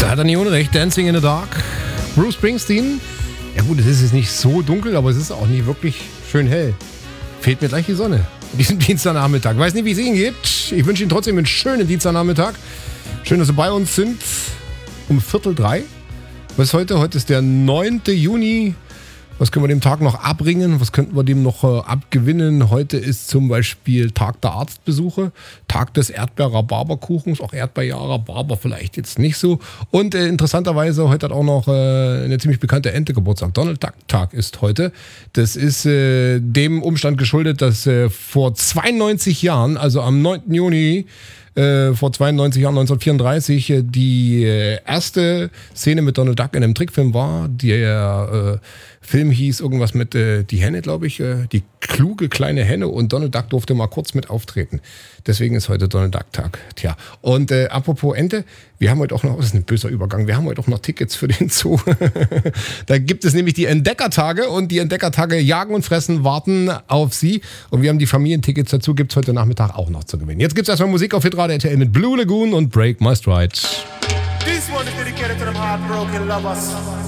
hat er nicht unrecht. Dancing in the Dark. Bruce Springsteen. Ja gut, es ist jetzt nicht so dunkel, aber es ist auch nicht wirklich schön hell. Fehlt mir gleich die Sonne. Diesen Dienstagnachmittag. Weiß nicht, wie es Ihnen geht. Ich wünsche Ihnen trotzdem einen schönen Dienstagnachmittag. Schön, dass Sie bei uns sind. Um 2:45. Was ist heute? Heute ist der 9. Juni. Was können wir dem Tag noch abbringen? Was könnten wir dem noch abgewinnen? Heute ist zum Beispiel Tag der Arztbesuche, Tag des Erdbeer-Rhabarberkuchens, auch Erdbeer-Rhabarber vielleicht jetzt nicht so. Und interessanterweise, heute hat auch noch eine ziemlich bekannte Ente Geburtstag. Donald Duck Tag ist heute. Das ist dem Umstand geschuldet, dass vor 92 Jahren, also am 9. Juni, vor 92 Jahren, 1934, die erste Szene mit Donald Duck in einem Trickfilm war. Der Film hieß irgendwas mit die Henne, glaube ich, die kluge kleine Henne, und Donald Duck durfte mal kurz mit auftreten. Deswegen ist heute Donald Duck Tag. Tja, und apropos Ente, wir haben heute auch noch, das ist ein böser Übergang, wir haben heute auch noch Tickets für den Zoo. Da gibt es nämlich die Entdeckertage, und die Entdeckertage Jagen und Fressen warten auf Sie. Und wir haben die Familientickets dazu, gibt es heute Nachmittag auch noch zu gewinnen. Jetzt gibt es erstmal Musik auf Hitradio RTL mit Blue Lagoon und Break My Stride. This one is dedicated to them heartbroken lovers.